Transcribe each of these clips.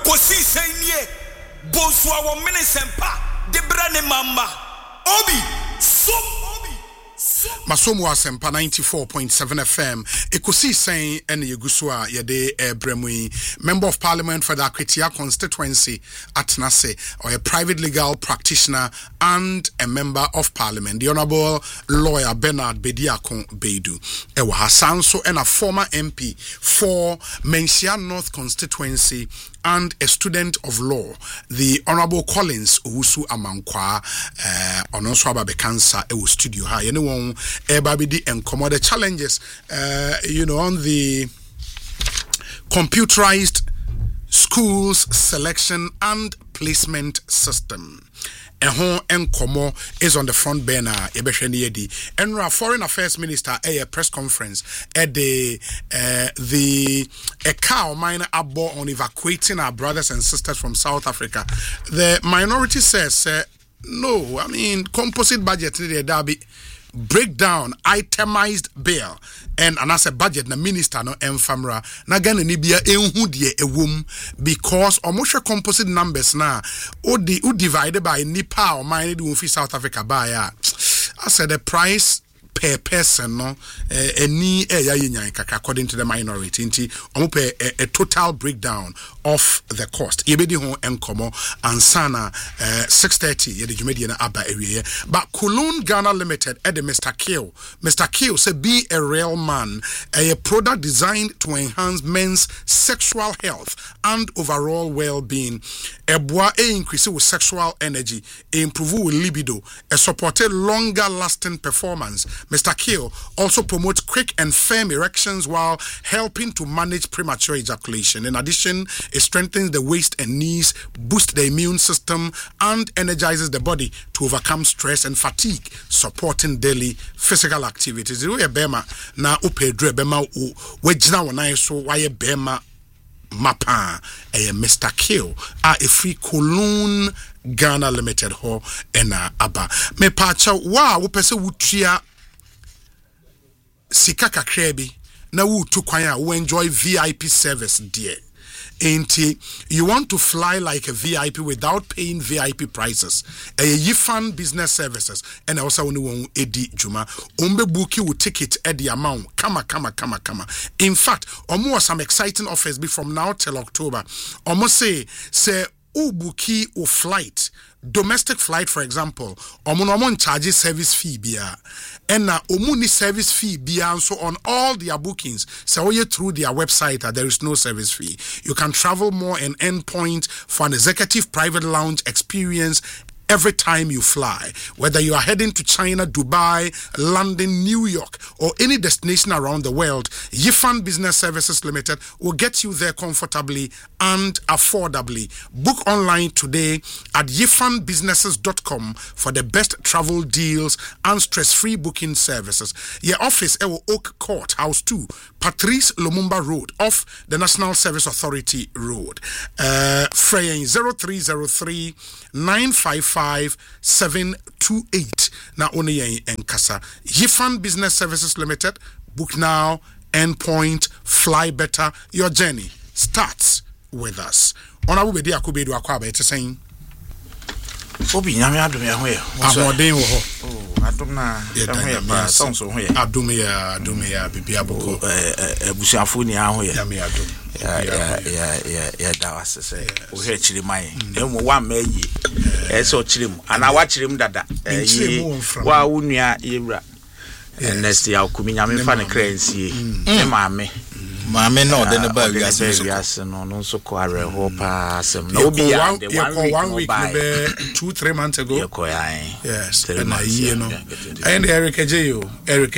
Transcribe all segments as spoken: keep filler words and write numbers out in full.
kosi senye bonso a wo mene sempa de brane mama obi so obi Masomo Asempa ninety-four point seven F M. Ekosi saying and Yegusua Yede Bremui, Member of Parliament for the Akritia constituency at Nase, or a private legal practitioner and a member of Parliament, the Honorable Lawyer Bernard Bediakon Beidu. Ewa Hasanso and a former M P for Mensia North constituency and a student of law, the Honorable Collins Owusu Amankwa, uh, Onoswa Babekansa, Ewo Studio High. Anyone, Ebabidi and Komo, the challenges, uh, you know, on the computerized schools selection and placement system. Ehon Enkomo is on the front burner. Ebesheni and our Foreign Affairs Minister a press conference at the uh, the a cow miner abo on evacuating our brothers and sisters from South Africa. The minority says uh, no. I mean composite budget the derby breakdown itemized bill and and as a budget na minister no enfamra na Ghana ni bia enhu de ewom because omoshe composite numbers na o di o divided by nipa or mine di fi South Africa by ya I said the price per person no any eya yenyan kaka according to the minority nti omo pe a total breakdown of the cost yebedi ho enkomo ansana six thirty ye de dwumadi na aba ewie but Kulun Ghana Limited at the Mister Kill Mister Kill say be a real man, a product designed to enhance men's sexual health and overall well-being, a boa e increase with sexual energy, improve with libido, a supported longer lasting performance. Mister Kill also promotes quick and firm erections while helping to manage premature ejaculation. In addition, it strengthens the waist and knees, boosts the immune system, and energizes the body to overcome stress and fatigue, supporting daily physical activities. Bema na upedre bema u wejina wanai so waye bema mapa a Mister Kill a free Kulun Ghana Limited ho ena aba me pacha wa wo pese wutua sika kakrebi na wu tu kwan a wo enjoy V I P service dear. Ain't you want to fly like a V I P without paying V I P prices? A Yifan Business Services and also only one Edi Juma. Umbe Buki will ticket at the amount. Kama, kama, kama, kama. In fact, almost some exciting offers be from now till October. Almost say, say, Ubuki or flight. Domestic flight, for example, omonomon charges service fee bia, and na omuni service fee bia, and so on all their bookings. So you through their website, uh, there is no service fee. You can travel more and end point for an executive private lounge experience every time you fly, whether you are heading to China, Dubai, London, New York, or any destination around the world. Yifan Business Services Limited will get you there comfortably and affordably. Book online today at yifan businesses dot com for the best travel deals and stress-free booking services. Your office at Oak Court, House two, Patrice Lumumba Road, off the National Service Authority Road. Uh, Freya zero three zero three nine five five seven two eight. Now only yen and Kasa. Yifan Business Services Limited. Book now, endpoint, fly better. Your journey starts with us. On our way, dear Kubedu Aquaba, it's saying. Obi nyame adom ya ho ye. Amodin wo ho. Oh, adom na ya ba song so ho ye. Adom ya, adom ya bibia boko. Eh ebusuafo ni ho ye. Nyame adom. Ya ya ya ya ya da wasese. O he chiri man. Na mu wa ma yi. Eh so chiri mu. Ana wa chiri mu dada. Eh yi. Wa wunua yewura. Next ya okumi nyame fa ne kransie. E maame. Maame no de ne ba wiase no no so ko areho pa asem na obi ya the one week be two three months ago yes and I you know and Eric Ejeyo Eric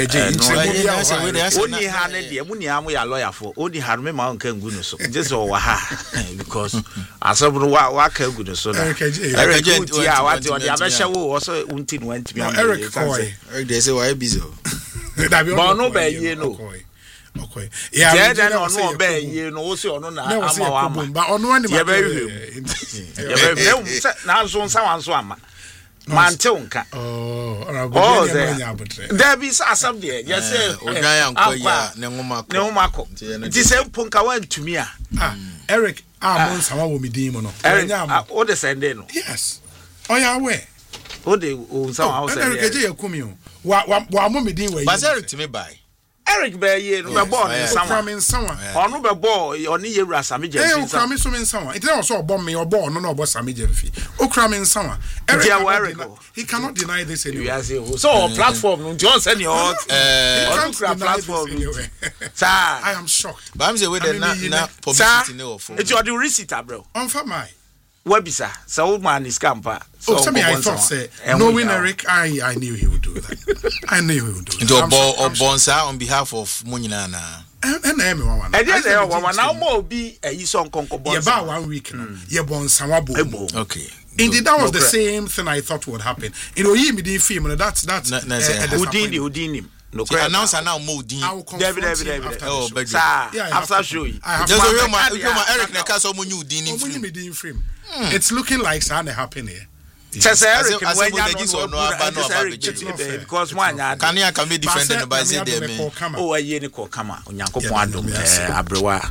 Ejeyo oni ha ne de mu ni am ya lawyer for oni ha me ma nka ngu no so just o wa ha because asem no wa wa ka ngu no so na Eric Ejeyo Eric Ejeyo ya wa de o de abehye wo so unti no wanti me Eric Koy Eric dey say why busy but no be ye no okay yeah then on no be ye no wo se ono na ama wa ama but ono ani ye be hwem ye be na so nsa wan so ama mante unka oh oh there be asam there you say ogan yanko ya ne ngoma ko ne ngoma ko ti se mpunka wan tumi a ah Eric ah mon sama wo medin mo no enya o de send no yes oh yeah where o de o sama house Eric eje yakumi o wa wa mo medin wa yi but Eric to me buy Eric be ye no be ball ni sama me nsawa onu be ball oni yewura sami je eh okra me so me nsawa it na so obo me obo no na obo sami je mfi okra me nsawa Eric he cannot deny this anyway so platform no just send your eh okra platform sir I am shocked but I'm say we dey na publicity no for it's your receipt bro on for my webisa so old man is camper so oh, me I thought say knowing Eric I I knew he would do that I knew he would do that or bonsa on behalf of Munyina na and em one e dey there one now mo bi ayi so nkonko bonsa ye ba one week no ye bonsa wabo okay indeed that was the same thing I thought would happen you know you me the film that's that's Udini Udini no the announcer now mo din David David David oh but after show you there's a real man Eric na cast omo new din in film it's looking like something happen here Chese Eric when you no about because one can you can be defending by say them oh aye ni ko kama onyankopon adom abrewa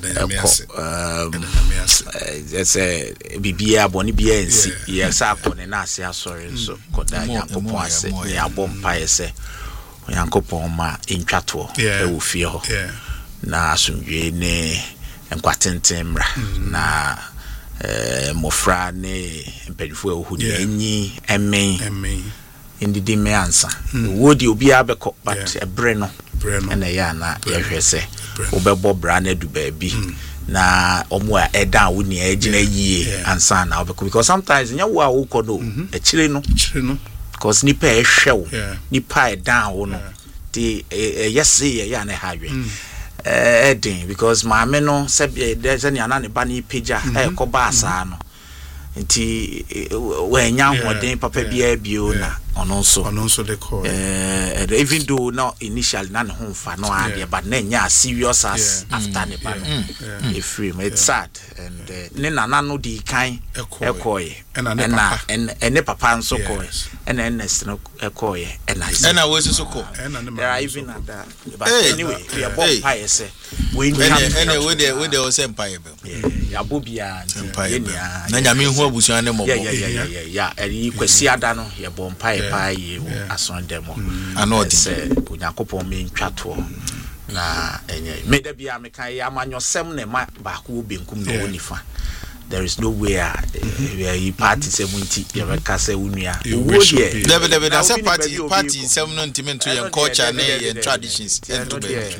um yes bibia boni bia ensi yes akone na ase asori so koda onyankopon ase ni abompa yese onyankopon ma entwato e wo fie ho na asundwe ne enkwatentemmra na eh mofra ne mpedifo ehu ne enyi emme emme indidi me ansa wodi obi abekọ but ebre no na ya na yehwese obebo bra na du ba bi na omo a eda wo ne agina yie ansa na obekọ because sometimes nya wo a wo kọ no akire no akire no because nipa ehwew nipa eda wo no ti yesi ya na hawe eh edin because ma me no se there's any anane ba ni pagya e ko ba asa no nti we nya hoden papa bia bio na ono so ono so de call eh even though now initially na ne ho fa no ade but na nya serious as after ne ba no e free it's sad and ne nana no di kan ekoye na ene papa nso koye ene ernest no ekoye ena ena we so ko there even at that but anyway we are both pious we ene we dey we dey o se empire be ya bobia nya na nya me hu abusuan ne mobo yeah yeah yeah yeah yeah eri kwasi ada no ye bon pai pai ye ason demo anodi se onyankopon me ntwato na enye me da bia me kan ya amanyosem ne ma ba ko benkum no nifa there is no way where you party seventy you can say unua David David that's a party party seven sentiment to your culture and traditions and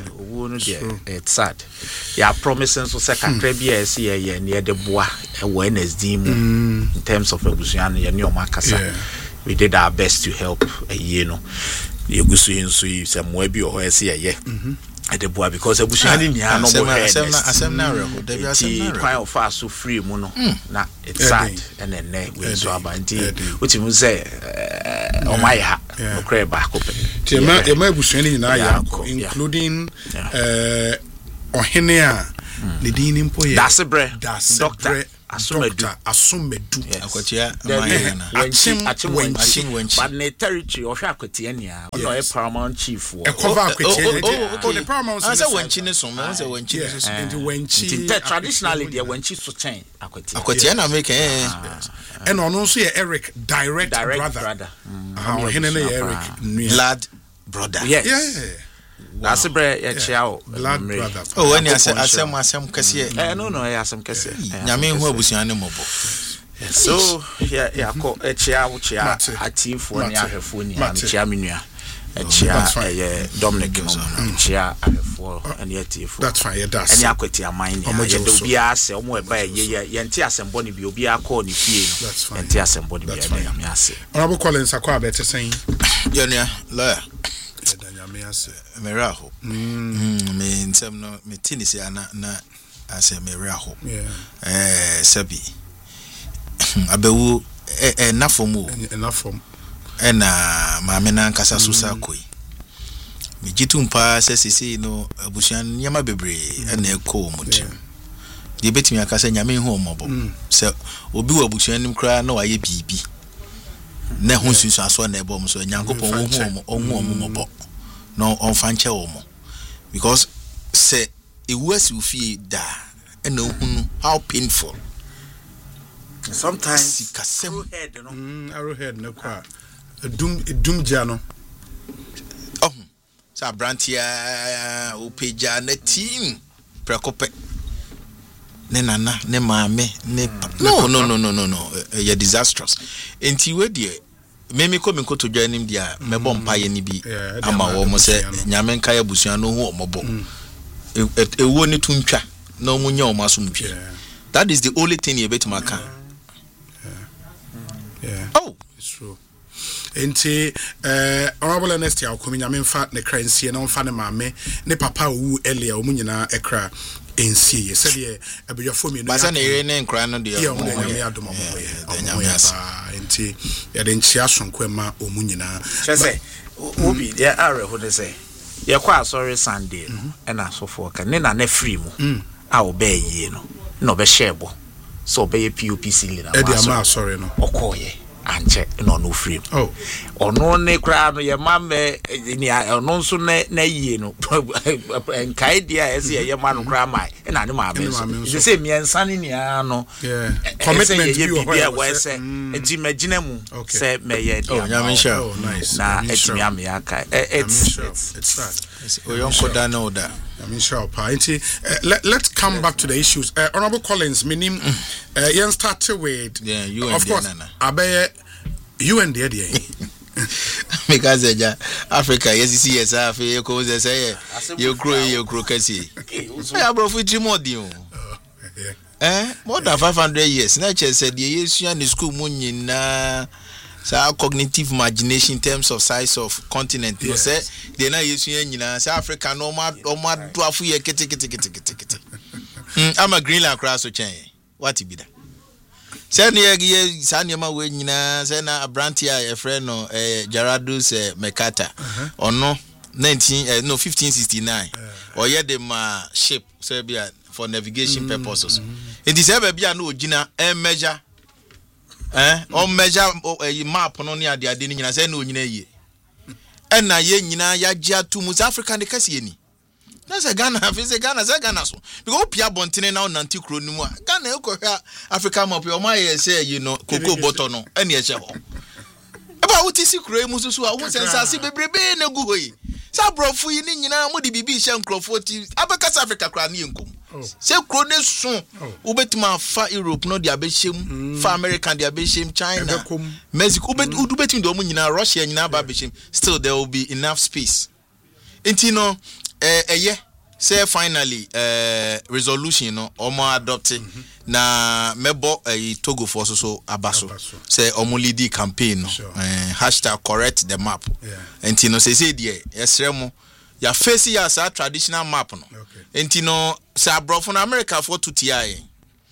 to it's sad yeah promising so second bia see here near the boa awareness dim in terms of ebusuan ye ne o makasa we did our best to help you know the egusu nso some way bi o ho ese ye at the boy because ebusuan ni anu mo asem asem na record David asem na record kind of fast so free mu no na it's sad and then we so abanti uti mu say o my ha o kre ba ko pe ti ma e ma ebusuan ni na ya including eh ohene a le din ni mpo ye Dasebre doctor Asumedu Asumedu akotia amayena achim achim wenchi but ne territory o hwa akotia nia no e paramount chief wo e cover akotia oh the paramount say wenchi ne so me say wenchi ne so into wenchi traditionally the wenchi so chain akotia akotia na make eh and ono so ye Eric direct brother ah ohene ne Eric blood brother yes yeah Dasebre ya chiao blood brother oh when you say asem asem kase eh no no ya asem kase nyame hu abusuan ne mobo so ya ya ko e chiao chia atifo ne ahwefo ni am chia menua e chia eh Dominic no chia ahwefo ene atifo that's fine yeah that's ene akwati aman ni ya do bia ase omo e ba ye ye nti asembo ni bi obi akọ ni fie no nti asembo ni bi ya me ase Honorable Collins akwa abete sen ya ne lawyer me ase meraho mm me nsem no me tinisi ana na ase meraho eh sabi abewu eh nafomu nafom eh na maame na nkasa so sa koi me gitumpa sesisi no abusuan nyama bebre na ekọ mutim de betimi akasa nyame hu omobo se obi wa abusuan nim kra na waye bibi na hu sunsu aso na ebo so nyankopon wo hu omo omobo no on fanche omo because say e wasi ufie da and no how painful. Sometimes arrowhead, you know. Mm, arrowhead, no kwa. Doom, doom jano. Oh, sa brantia upeja ne team prekope. Ne nana, ne mame, ne no, no, no, no, no, no. You're disastrous. Enti we die. Memi ko mi ko to dwa nim dia me bom pa ye ni bi ama wo mo se nyame nka ya busua no hu omobo ewo ni tuntwa na omo nya o maso mtwe. That is the only thing you bet maka. Yeah. Oh, it's true. Enti eh honorable Ernest ya ko nyame mfa ne kransie na mfa ne maame ne papa wu elia o munyina ekra ensie ye said ye abiyafo mi no basa na ire ne nkra no de o nyame adoma mo ye nyame asa enti ye de nchia sonko ma o munyina chese obi there are who they say ye kwa sorry Sunday e na so for ka ne na na free mu a o be ye no no be shebo so be P O P C leader e dey ma sorry no okoye anche no no free oh ono ne kra no ye mame ni ono nso ne na yie no enkai dia ese ye ma no kra mai e na ne ma me so se me ensane ni ano yeah commitment ye bibia we se enti magina mu se me ye dia oh nice na etimi am ya kai it's it's that oyonko da no da I mean, sure, party. Uh, let, let's come yes. back to the issues. Uh, Honorable Collins, minim, uh, you started with, yeah, you of course, Abe, you and the idea. Because Africa, yes, you see, yes, I feel you say, you grow, you grow, kasi. I have brought you more, dear. Eh, more than five hundred years. Nature said, yes, you are in the school, moon, na. So our cognitive imagination in terms of size of continent, you say they na using in South Africa no more no more dwarf ye kete kete kete kete kete. I'm a Greenland cross so chain. What it be that? Say near ye Sanyama we nyina say na Abrantia a friend no eh Jaradus eh, Mekata or no nineteen eh, no fifteen sixty-nine or ye dem uh, ship Serbia for navigation mm-hmm. purposes. It is ever be no gina e measure eh on measure a map no near the ade nyina say no nyina ye e na ye nyina ya gia to mu Africa de kase ni na say Ghana fi say Ghana say Ghana so because opia bontene na nanti kro ni mu a Ghana e ko hwa Africa map o ma ye say you know cocoa butter no e na ye che ho e ba wutisi kro e mu susu a wo sensase bebrebe na gu hoyi sa brofu yi ni nyina mu di bibi hye nkrofo ti abeka South Africa kra na yenkom se kro ne so ubetima fa Europe no dia behiem fa American dia behiem China Mexico ubet ubetim do mu nyina Russia nyina ba behiem still there will be enough space enti no eh eye say finally eh resolution no omo adopt na mebo eh Togo for so so abaso say omo lead campaign no eh hashtag correct the map enti no say say there yesremo ya face ya sa traditional map no enti no say abroad na America for two T I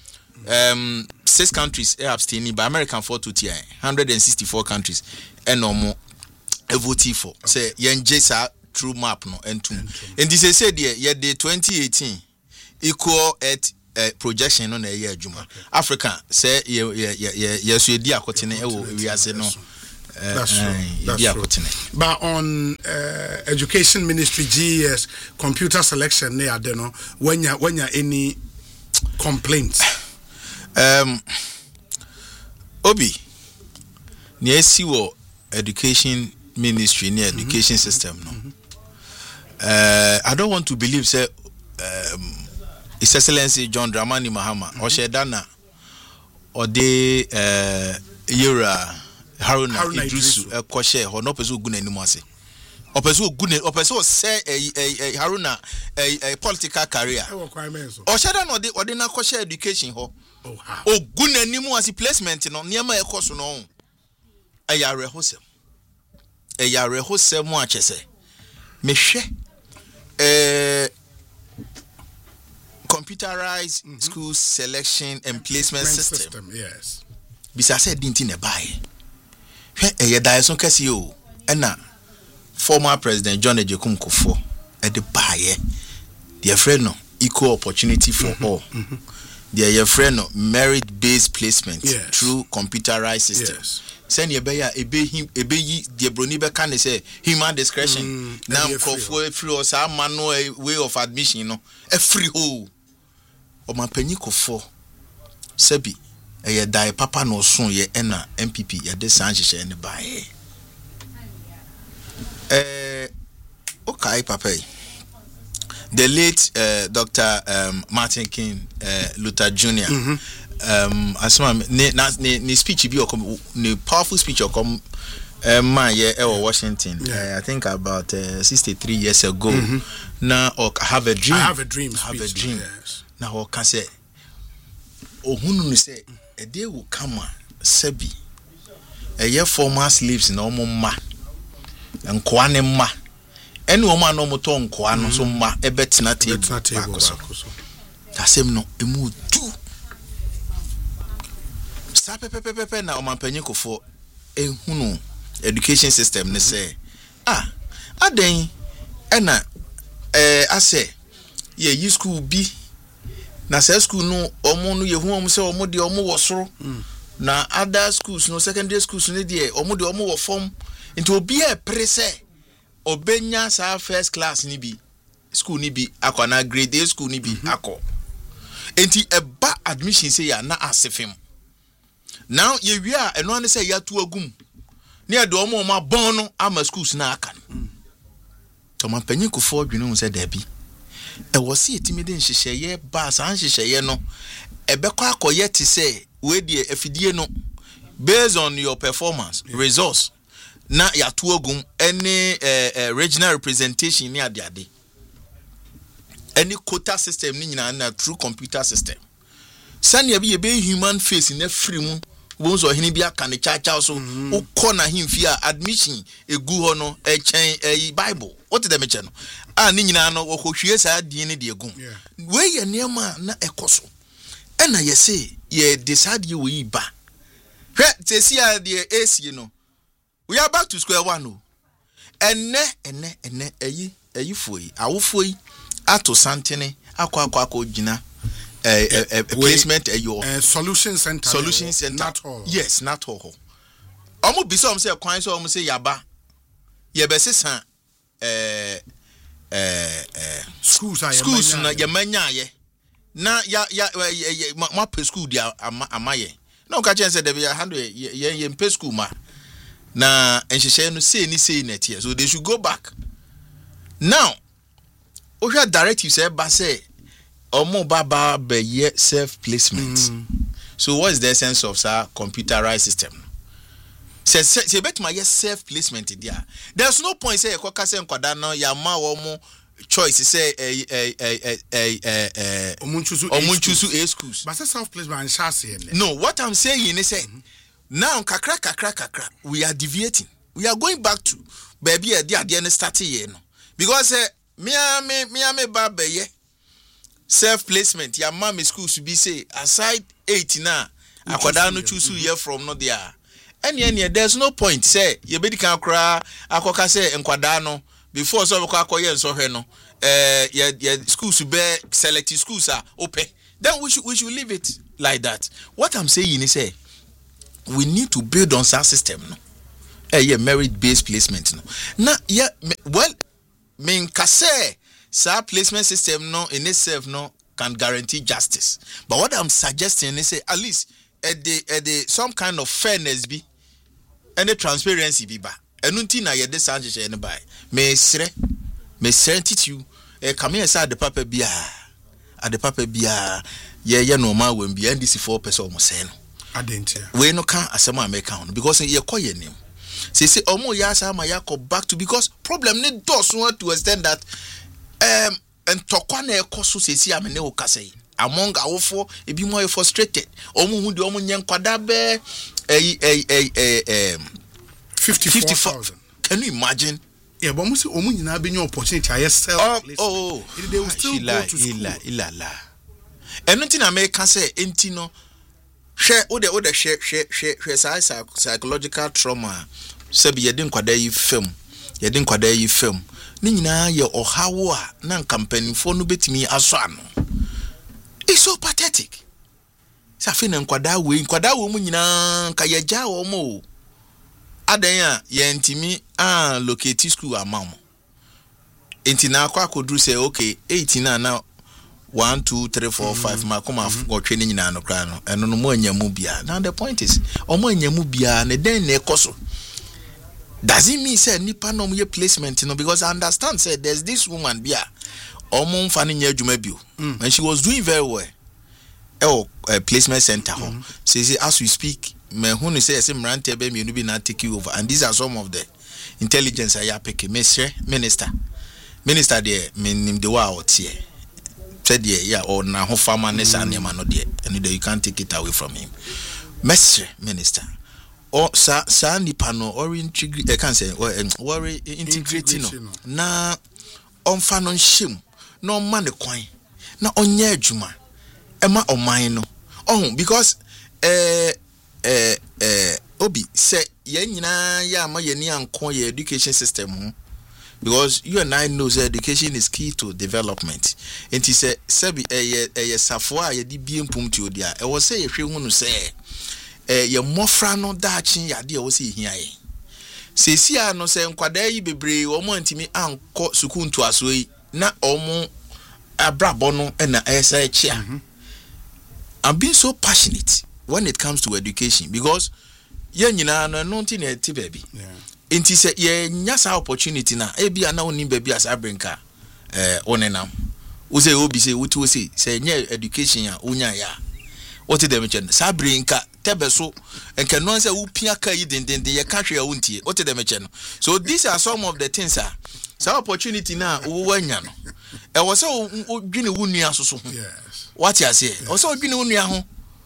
um six countries are abstaining by American for two T I one hundred sixty-four countries and no more vote for say yenje sa true map no entum and this say there ye the twenty eighteen equal at uh, projection no na ye adwuma Africa say ye ye ye ye so edi akotene e wo wi ase no. Uh, that's true. Uh, that's true. But on uh, education ministry G E S computer selection ne ade no when ya when ya any complaints um Obi ne esi wo education ministry ne education mm-hmm. system no mm-hmm. uh I don't want to believe say um His Excellency John Dramani Mahama mm-hmm. o shedana o de uh Yura Haruna, Haruna Idrisu e kwoshe ho no peso gu nanimu ase o peso gu ne o peso say eh Haruna eh political career o sheda no de ode na kwoshe education ho o gu nanimu ase placement no niam e koso no e ya rehosem e ya rehosem mu achese mehwe eh computerized mm-hmm. school selection and placement system. system yes bisa say dinti ne bae e ye daeson kase yo na former president John Ejekum Kofo e de bae the friend no equal opportunity for mm-hmm. all mm-hmm. the your friend no merit based placement yes. through computerized system yes. send ye be ya ebe him ebe yi the broni be can say human discretion mm, now Kofo free or sa manual way of admission no e free ho Omapanyikofo sebi eye dai papa no so ye ena M P P ye de san hyehyɛ ne bae eh okay papa the late uh, Doctor um, Martin King uh, Luther Junior Mm-hmm. um asema ne ne ne speech bi okom ne powerful speech okom uh, man ye e Washington yeah. uh, I think about uh, sixty-three years ago mm-hmm. Now or have a dream I have a dream have speech, a dream yes. Now or can say ohunu say a day will come sebi a year former slaves no more ma and kwane ma any woman no more ton kwano so ma e betina table that's him no emu do sa pepe pepe na omanpanyiko for ehunu education system ne say ah aden ena eh ase ye yi school bi na say school no omo no yehu omo say omo de omo wo soro na other schools no secondary schools no de omo de omo wo form into obi e prese obenya sa first class ni bi school ni bi akona grade A school ni bi mm-hmm. akọ enti eba admission say ya na asefem now ye wi a eno an say ya tu agum ne e de omo ma bon no ama schools na aka mm. to man panyiko fo dwene hu say da bi e wo se etimide nhyehyeye ba san nhyehyeye no e be kwa akoye ti say we de afidie no based on your performance yeah. results na ya tu agum any uh, uh, regional representation ni ade ade any quota system ni nyina na true computer system sani bi ye be human face na free mu wonso hini bi aka ne chacha so ukọ na himfi a admission egu ho no e chen e bible what the meche no a ni nyina no okohwie sa adin ne de egum we ye niam na ekoso e na ye say ye decide we yi ba hwe tesi a de ac no we are back to square one no enne enne enne eyi eyi foi awofoi ato santene akwa akwa akọ gina a, a, a placement at your uh, solution center solution center not all yes not all omo bi so say kwan so omo say yaba ye be sesan eh eh schools are schools na ye manya ye na ya ya ma pe school dia amaye na ka chen say de be handle ye ye pe school ma na enhyehyɛ no say ni say net here so they should go back now ohwa directive say ba say omo baba be ye self placement mm. So what is the essence of sa computerized system say say bet my self placement there there's no point say ekoka say nkwada no ya ma wo mo choice say eh eh eh eh eh omunchusu omunchusu a schools but self placement shase no what I'm saying is say mm-hmm. Now kakra kakra kakra we are deviating we are going back to baby e dia dia ne start here no because eh me me me me baba ye self placement ya mama schools be say aside eight na akwada no choose here from no there any any there's no point say ye be di kan kra akoka say enkwada no before so akwa akoye nso hwe no eh ye ye schools be select schools are open then we should we should leave it like that. What I'm saying is say we need to build on that system no eh yeah merit based placement no na yeah well mean kase sa placement system no in itself no can guarantee justice but what I'm suggesting is say at least at the at the some kind of fairness be and transparency be ba enunti na ye de sanche ne bai me sre me sent you e come here say the papa bia at the papa bia ye ye normal when be N D C four person mo say no adentia we no can asema America because ye call your name say say omo ya sa ma ya go back to because problem ne does want to extend that um and tokwa na ekoso say see amene o kasai among awofo e bi mo frustrated omo hu de omo nyen kwada be eh eh eh um fifty-four thousand can you imagine yeah but must omo nyina be new opportunity I sell oh, oh they will still ila, go to school ila ila la enunti na America say enti no hwe o de o de hwe hwe hwe hwe psychological trauma sabi ye din kwada yi film ye din kwada yi film ni nyina ye ohawo a na campaign for no betimi aso ano it's so pathetic sa fe na kwada we kwada wo mu nyina ka ye ja wo mo adan a ye ntimi a locate school amam enti na akwa kodru say okay eighteen na na one, two, three, four, mm-hmm. five. Ma come mm-hmm. go training in ano krano. And no more nyamubia. Now the point is, omo nyamubia ne den ne koso. Does it mean say nipa no ye placement? You know, because I understand say there's this woman bia. Omo fani nye jumebio. And she was doing very well. Oh, uh, placement center. Mm-hmm. So, say as we speak, me who say say mrante be me no be na take you over. And these are some of the intelligence I ya pick. Mister Minister. Minister there mean the wa out here. Said yeah, or na ho farmer nessa name no there. And you can't take it away from him. Mister Minister. Or sa sa nipa no or integrate I can say or worry integrating no. Na on fa no shim. No man the coin. Na onye adwuma. Ema oman no. Oh, because eh eh eh obi say ye nyina ya ma ye ni anko ye education system ho. Because you and I know that education is key to development. And he said sebi eh eh safo a ye di bi empum ti odia. E wo say ye hwe hu no say eh ye mofra no daachin ya de wo say hia ye. Sesia no say nkwada yi bebre wo mo antimi anko suku ntu aso yi na omo abrabo no na esa chia. I'm being so passionate when it comes to education because ye nyina no no nti na ti baby. Yeah. Inti se ye nyasa opportunity na e bia na oni baby as abrenka eh onenam. Wo say obi say wuti wo say say nye education ya onya ya. What dem chen sabrenka tebeso enke no say wo pia ka yi dendende ye ka hwe ya wontie. What dem chen. So these are some of the things ah. So opportunity na wo wanya no. E wo say wo dwene wo nua soso ho. Yes. What you say? Also, you know, oh,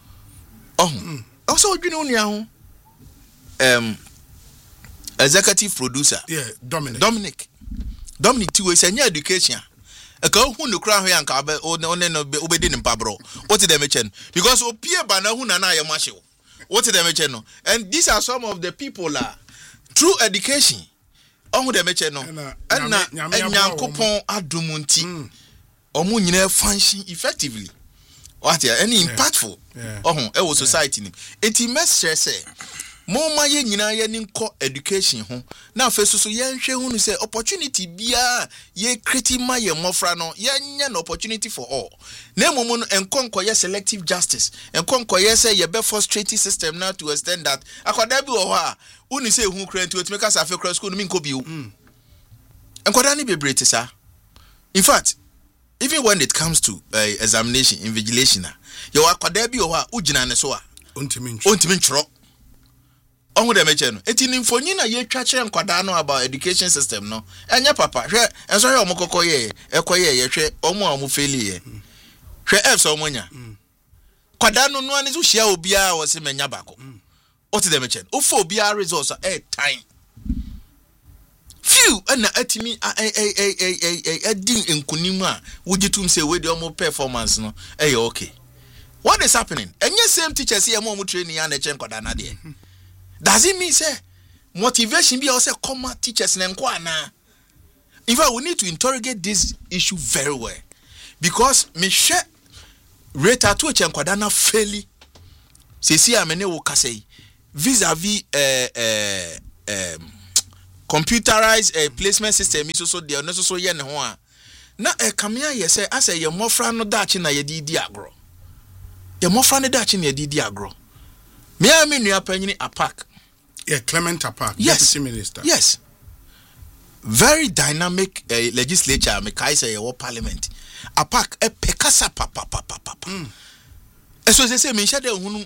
also, you know, um, executive producer, yeah, Dominic, Dominic, Dominic, two is a new education. A girl who no crown here and carbe or no, no, obedient in Pabro. What did they mention? Because O Pierre Banahuna and I am Marshall. What did they mention? And these are some of the people are through education. Oh, they mention no, and now, and now, coupon adumunti. Omo nyina function effectively. What yeah, any impactful. Yeah. Oh, our society ni. Eti message say, mo ma ye nyina ye ni nko education ho. Na fe so so ye nhwe hu no say opportunity bia ye create ma ye mofra no ye nya no opportunity for all. Na momo no enko nko ye selective justice. Enko nko ye say ye be frustrating system now to extend that. Akoda bi wo ho a, uni say hu kra nti otime ka sa fe kra school no mi nko bi o. Enkoda ni bebre te sa. In fact, even when it comes to uh, examination, invigilation, you are Kodebi or Ujina Nesoa. Untimin Chro. On with the mention. It's in Infonina, ye catch and Quadano about education system, no? And your papa, and so your Moko ye, Equoye, ye, Omo Mufeli. She F. Somonia. Quadano no one is Ushia Bia was in Yabako. What did they mention? Ufo Bia resource at time. Few and at me a a a a a a ding in Kunima. Would you to say with your more performance? No, eh, okay. What is happening? And your same teachers here more training and a chenko than a day. Does it mean say motivation be also common teachers and enquana? In fact, we need to interrogate this issue very well because me share rate at which enquadana fairly. See, see, I mean, what say vis-a-vis uh um. computerized uh, placement system is also there. Also, so yen ho a na e kamia ye say asa ye mofra no dachi na ye di di agro. Ye mofra no dachi na ye di di agro. Me a me nua panyini apak. Yeah, Clement Apak, yes. Deputy Minister. Yes. Very dynamic uh, legislature. Me kai say ye parliament. Apak e pekasa papa papa papa. Mm. Eso se say me shade hunu.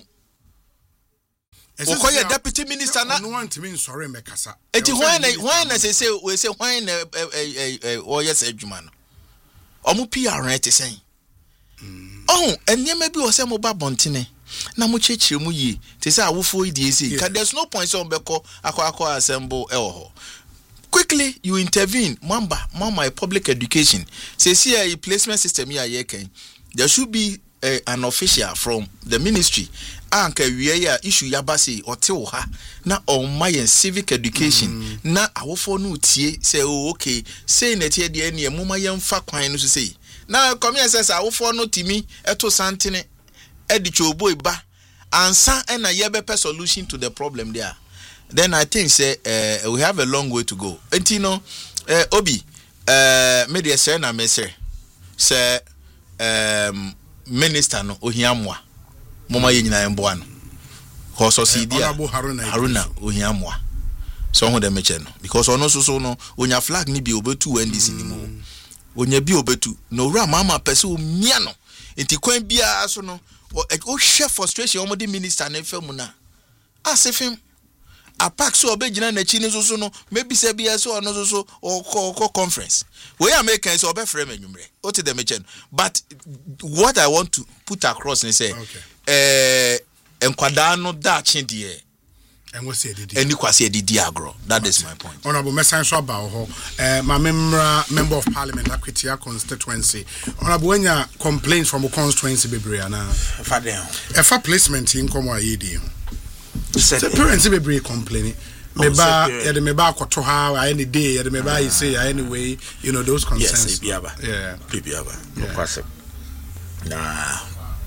Okoye deputy minister na no want me sorry mekasa. Eti when when say say we say when eh eh o yes adwuma no. Omo P R right say. Oh, enyema bi o say mo ba bontene. Na mo chechire mu yi. Te say awofo yi die say. There's no point so mbeko akwa akwa assemble e ho. Quickly you intervene. Mamba, mama public education. Say see a placement system here ye ken. There should be uh, an official from the ministry anka wiye ya issue yabase ote wo ha na on my civic education mm. na awofo no tie say oh, okay say na tie de ne muma yemfa kwan no so say na come here say awofo no timi eto santene edi chobo iba ansa na yebe solution to the problem there. Then I think say uh, we have a long way to go. Enti no uh, obi uh, media say na me say say um minister no ohia moa moma ye nyina emboa no ho so si dia Haruna ohia moa so ho de meche no because ono so so no onya flag ni bi obetu N D C ni mo onya bi obetu no ra mama pese o mia no enti kwan bia so no o share frustration omo de minister na efam na asefim apak so obegina na chi ni so so no maybe say bia so ono so so or conference we American so obe frame anwumre o te de meche no but what I want to put across and say eh enkwada no da chi de and we say did any kwase didi agro that is my point. Honorable Messan Swaba ho eh my member of parliament Akwitia constituency honorable wenya complaints from the constituency bebre na fa den e fa placement in komo ayedi the parents bebre complaining meba ya de meba akoto ha any day ya de meba you say anyway you know those concerns. Yes biaba yeah biaba no kwase na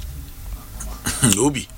obi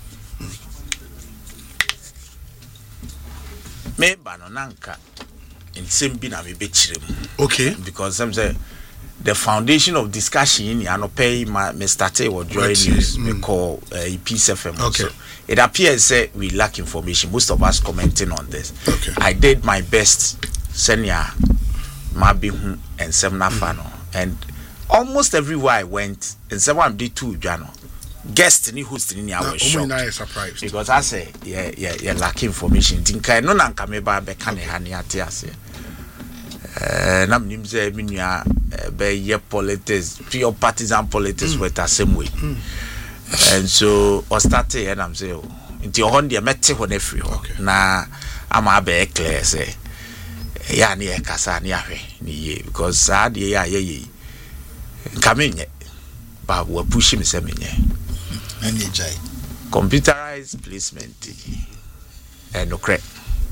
me bano nanka in simbi na me bechirem okay because some say the foundation of discussion in ano pay me started or join news me call uh, Peace F M okay. Also it appears say we lack information, most of us commenting on this. Okay. I did my best senior mabihu and semna fano and almost everywhere I went and someone did too jano guest ni host ni I was shocked surprised because I say yeah yeah yeah lack information tinka no na nka me ba be ka ne ha ne ate ase eh na mnim say menua be ye politics pure partisan politics with the same way and so I started and I'm say nti ohon de mette ho na free ho na ama be clear say ya ne e kasa ne ahwe ne ye because sa de ya ye ye nka menye ba wa push me say menye and jai computerized placement and no credit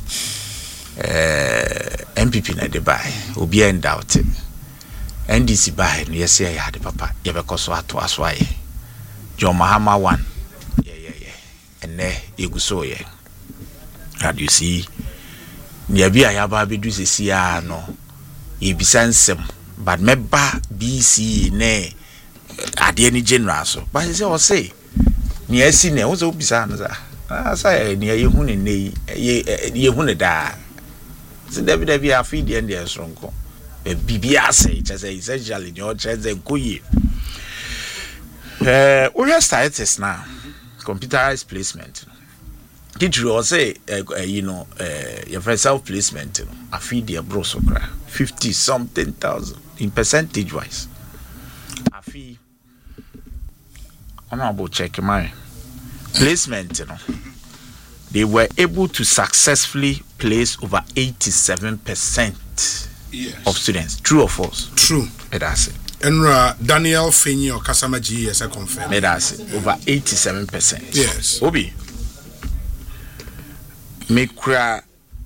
eh M P P na de buy obi end out N D C buy no yes ya had papa ye be koso ato aso aye John Mahama one yeah yeah yeah and ne eguso ye and you see ne bia ya ba bedu sesia no e bisansem but meba B C ne ade ni general so but say o say ni asi ne wo so bisa na sa ah say ni ye hu ne ne ye ye hu ne da se David David afi de ndi esronko e bibia say che say essentially ni o che ze koyi eh we are started now computerized placement did you say uh, you know uh, your self placement you know afi de bro so kra fifty something thousand in percentage wise afi I'm about check my placement, you know. They were able to successfully place over eighty-seven percent yes. of students. True or false? True. That's it. And uh, Daniel Fini or Kasama G, yes, I confirm. That's it. Over eighty-seven percent. Yes. Obi. Mekra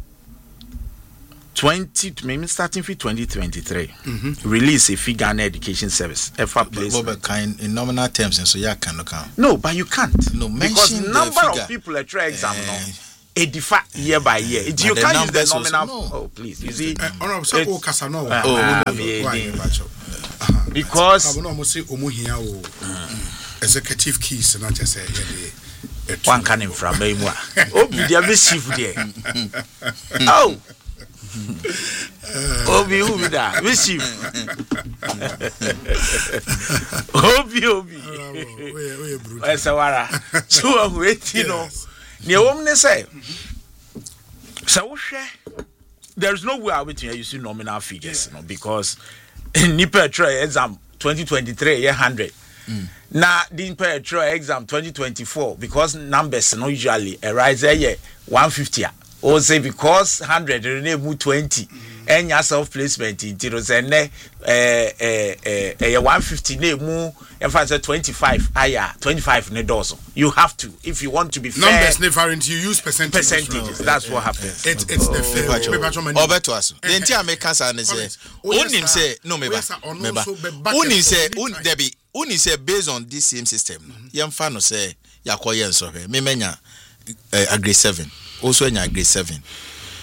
twenty maybe starting for twenty twenty-three mm-hmm. release a figure education service ever placement kind in nominal terms and so you can look out no but you can't no because number of people at try exam uh, no it differ year by year it, you can't use the nominal no. Oh please you see uh, uh, so oh Kasano uh, oh uh, uh, because executive keys not just say one can in from me oh be mischief there oh Obi Obi da receive Obi Obi Esawara so wait you know ne wom say so hwe there is no way I wait you see nominal figures you know because nipa try exam twenty twenty-three one hundred mm. na the nipa exam twenty twenty-four because numbers no usually arise here one fifty or say because one hundred rename twenty and your self placement in zero eh eh eh eh one fifty name in fact twenty-five higher twenty-five ne dozo you have to if you want to be fair numbers never into you use percentages percentages that's what happens it's it's the fair over to us the entire makers and say onim say no meba meba onim say un debi onim say based on this same system yemfa no say yakoye nso hwe me menya grade seven also nya grade seven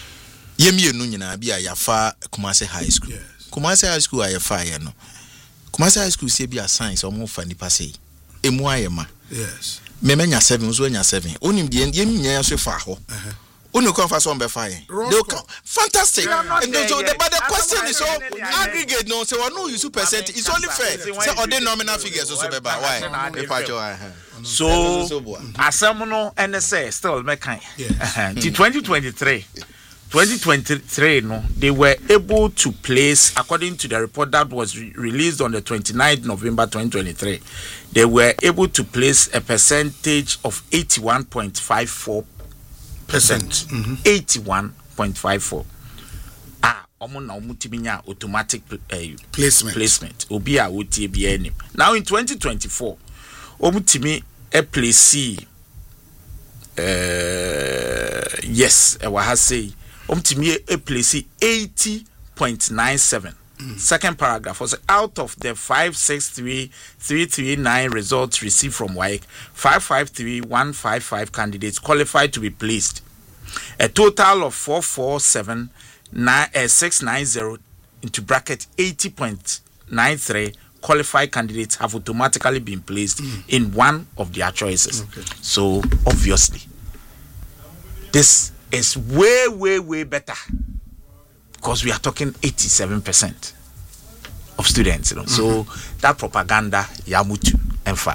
yemienu nyina bia yafa Kumasi High School yes. Kumasi High School ayafa ye no Kumasi High School say be a science or more funny passe. Emu ayema. Yes. Me menya seven, so nya seven. Onim die yemi nya so fa ho. Onu come for some be fine. They come fantastic. And then, so the, but the question is so aggregate no say no use percent. It's only fair. Say all the nominal figures also be by why. The patcho. So asamuno N S A still make kind. twenty twenty-three twenty twenty-three no they were able to place, according to the report that was re- released on the twenty-ninth of November twenty twenty-three, they were able to place a percentage of eighty-one point five four percent. Mm-hmm. eighty-one point five four. Ah, omo na omo timinya automatic uh, placement. Placement. Obi a wotie bi anim. Now in twenty twenty-four, omo timi e place uh yes, e wa ha say omo timi e place eighty point nine seven. Mm. Second paragraph was out of the five six three three three nine results received from W A E C, five five three one five five candidates qualified to be placed. A total of four four seven six nine zero into bracket eighty point nine three qualified candidates have automatically been placed mm. in one of their choices. Okay. So obviously, this is way, way, way better. Because we are talking eighty-seven percent of students, you know. Mm-hmm. So that propaganda, yamutu, in fact.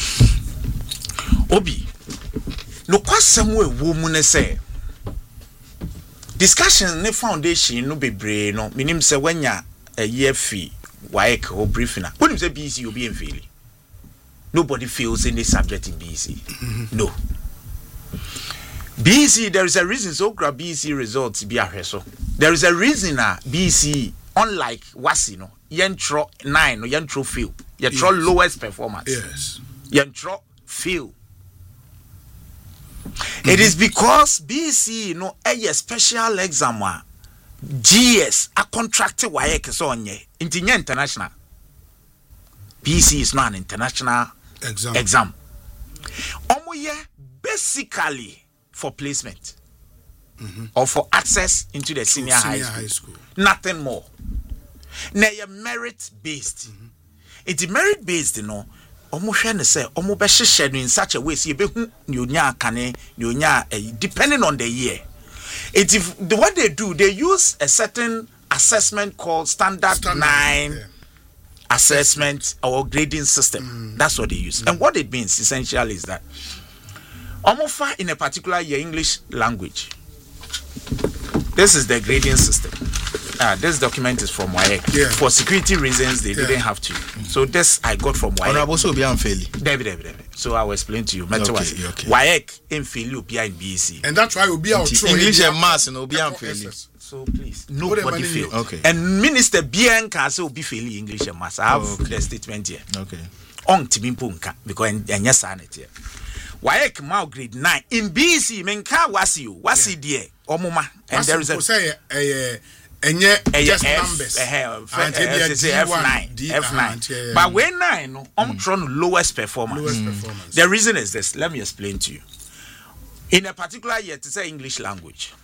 Obi, no question we woman say. Discussion ne foundation no be brain no. Minim say when ya a year fee, W A E C or briefing. When you say B C, you'll be in failing. Nobody feels any subject in B C. Mm-hmm. No. B C, there is a reason so grab B C results be a so. There is a reason uh, B C, unlike Wasi, no, yentro nine, no, yentro fail. Yentro yes. Lowest performance. Yes. Yentro fail. Mm-hmm. It is because B C, you know, a special exam, G S, a contracted W A E C, so on ye, international. B C is not an international exam. exam. Omoye, basically, for placement mm-hmm. or for access into the senior, senior high, school. high school. Nothing more. Now you're merit based. Mm-hmm. It's merit based, you know. Omo share say omo be hye in such a way say be hu nyonya kane nyonya depending on the year. It if the what they do, they use a certain assessment called standard, standard nine yeah. assessment or grading system. Mm-hmm. That's what they use. Mm-hmm. And what it means essentially is that Omofa in a particular year English language. This is the grading system. Ah, this document is from W A E C. Yeah. For security reasons, they yeah. didn't have to. Mm-hmm. So this I got from W A E C. Honorable so be unfairly. David, David, David. So I will explain to you. Okay, okay. W A E C in fairly will be in B C. And that's why we'll be out English and maths and will be unfairly. So please, nobody fail. Okay. And Minister Bien can say will be fairly English and maths. I have oh, okay. the statement here. Okay. On Timimpunka because and yes, I it here. W A E C Mao grade nine in B C menka wasi you wasi there omuma and there is a say eh enye just numbers F nine F nine but when nine no om try no lowest performance lowest performance. The reason is this, let me explain to you. In a particular year to say English language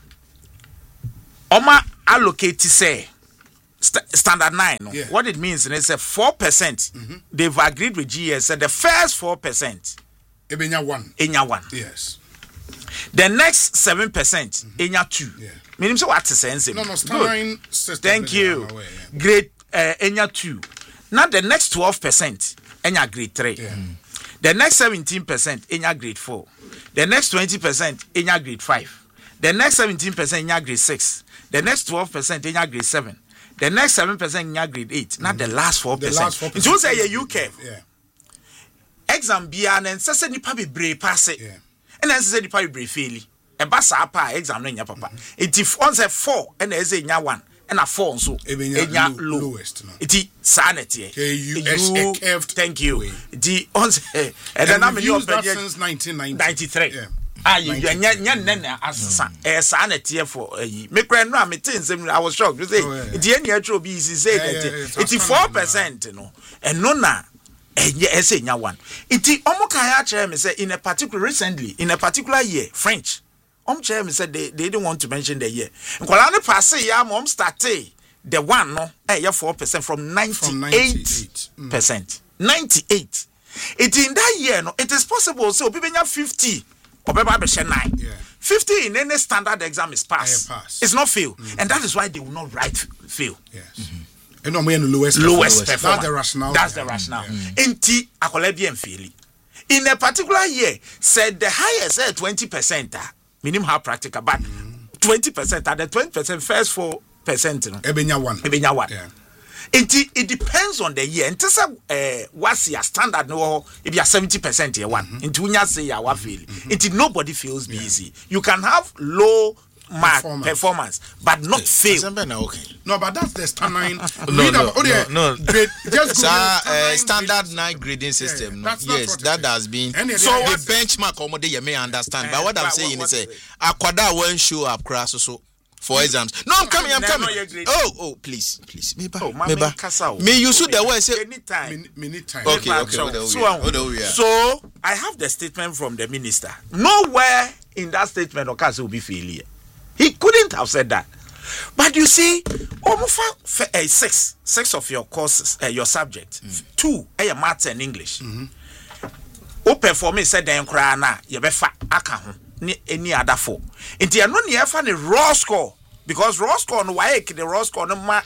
oma allocate to say st- standard nine no? Yeah. What it means is a four percent mm-hmm. they've agreed with G S said the first four percent Ebenya one. Enya one. Yes. The next seven percent, mm-hmm. Enya two. Yeah. Meaning so what is sense? No, no, starring system. Thank you. Away, yeah. Grade uh, Enya two. Now the next twelve percent, Enya grade three. Yeah. Mm. The next seventeen percent, Enya grade four. The next twenty percent, Enya grade five. The next seventeen percent, Enya grade six. The next twelve percent, Enya grade seven. The next seven percent, Enya grade eight. Mm-hmm. Not the last four percent. The last four percent. It will say a U K. Yeah. Exam bia and sese nipa be brave pass it. And then sese nipa be brave fairly. E ba sa pa exam no nya papa. It if on say four and there say nya one and a four so nya low. Lowest no. It sanity. You thank you. The on say and then am you since nineteen ninety-three. Yeah. Ah you nya nya nya asasa. E sanity for me kra no am tin nsem I was shocked. You say it nya atro be say that it four percent no. And no na yes, one. It Omokaya me say in a particular recently, in a particular year, French. Om me said they, they didn't want to mention the year. Nkwalane passe ya mom starte the one no eh yeah four percent from ninety-eight percent. ninety-eight. It in that year no it is possible so people have fifty or nine. Yeah. fifty in any standard exam is pass. pass. It's not fail. Mm-hmm. And that is why they will not write fail. Yes. Mm-hmm. And no the lowest lowest performance. That's the rationale. That's the rationale. Enti akolebi enfeeli. In a particular year, said the highest at twenty percent. Minimum how practical, but twenty percent at the twenty percent first four percent. Ebenya one. Ebenya one. Yeah. It, it depends on the year. Into some uh, what's your standard no if you are seventy percent here one. Mm-hmm. Into when you say you are feel. It nobody feels busy. Yeah. You can have low mark performance, performance but not fail. Okay. No, but that's the standard. no, no, no, no. Grade, just so, uh, standard nine grading system. Yeah, no. That's, that's yes, that has been. So the benchmark already you may understand. Uh, but what but I'm saying what, is, say, Akwada won't show up crass so. For exams. No, I'm coming, I'm coming. Oh, oh, please, please. Meba, oh, Meba. Me use the word say anytime. Many time. Okay, okay. So, so, so I have the statement from the minister. Nowhere in that statement Okase will be failure. He couldn't have said that. But you see, almost uh, six, six of your courses, uh, your subjects, mm. two, uh, maths and English. Mm-hmm. O performing said the enkrana, you be fa akaho. Any other four. Inti ano ni efa ni raw score because raw score no why the raw score no ma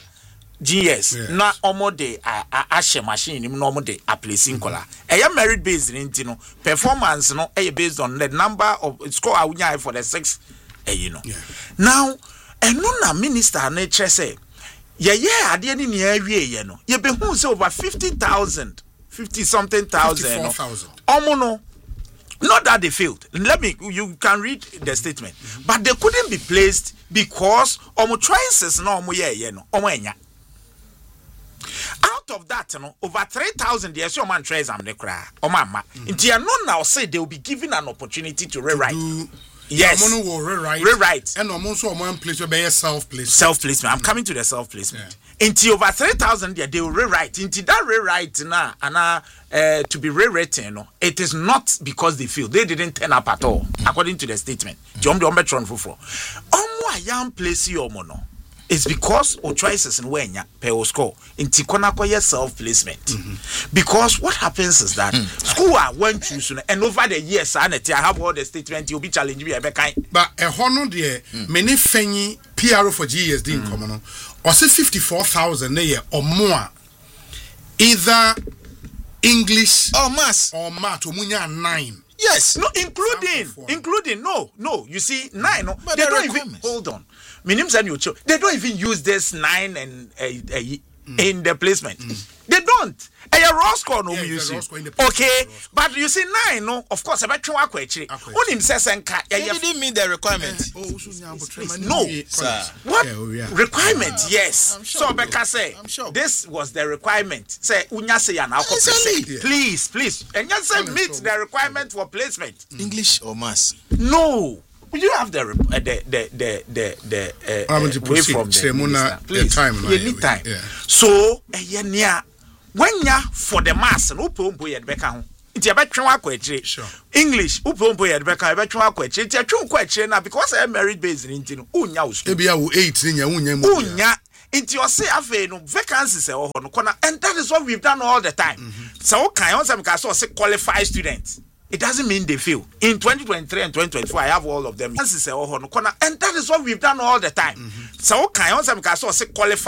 G S yes. Na omo de a a machine ni no omo de a placing kola. E ya merit based inti no performance no e based on the number of score a wunya for the six eh you know. Yeah. Now eno na minister na che say ye ye ade ni na awie ye no ye be hu say over fifty thousand fifty something thousand no. Omo no not that they failed. Let me, you can read the statement. Mm-hmm. But they couldn't be placed because omo choices no omo ye ye no omo enya. Out of that, no, over three thousand years your man tries am the cry. Omo ama. Inti no now say they will be given an opportunity to rewrite. To yes. Omo will rewrite. Rewrite. And omo so omo place will be self placement. Self placement. I'm mm-hmm. coming to the self placement. Yeah. Inti over three thousand there they will rewrite. Inti that rewrite na ana uh, to be rewritten, no, it is not because they feel they didn't turn up at all, mm-hmm. according to the statement. Jom de ombetron fufro. Omo ayam place omo no. It's because of choices in wenya per score in tikona koye self placement. Mm-hmm. Because what happens is that mm-hmm. school are one choose and over the years I have all the statement you'll be challenging me kind. But a honor there many fenny P R O for G S D in common or say fifty-four thousand a year or more either English or maths or math or munya nine. Yes, no, including, including, no, no. You see, nine, no, but they don't even hold on. Minimum and you they don't even use this nine and uh, uh, mm. in the placement. Mm. They don't. A raw score no yeah, you see. Okay, but you see nine, no. Of course, about two actually. Only says and cat. You didn't meet the requirement. No, sir. What yeah, oh, yeah. requirement? Uh, yes. Sure, so Becca say this was the requirement. Say unya say an alcohol. Please, please, and you say meet the requirement for placement. English or maths? No. You have the uh, the the the the, the uh, uh, way from the minister. Please, time, you need time. Yeah. So, uh, when ya for the mass, no pompo yet becca. It's about twenty question. Sure. English, upompo yet becca. About twenty question. It's a true question now because I am merit based in Intino. Unya us. Maybe I will eight in your unya. Unya. Into your say afe no vacancies or no corner, and that is what we've done all the time. Mm-hmm. So, can you say qualified students? It doesn't mean they fail. In twenty twenty-three and twenty twenty-four, I have all of them. And that is what we've done all the time. Mm-hmm. So, can you say qualified?